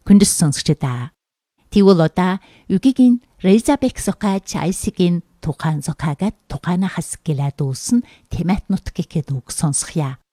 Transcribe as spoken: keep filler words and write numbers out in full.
Хүндэс сонсогчдаа. Тэгвэл одоо үгийн Резабек зохиож Айсигийн тухайн зохиагаад тухайна хас гэлээд үүсэн темат нутгийг үг сонсхья.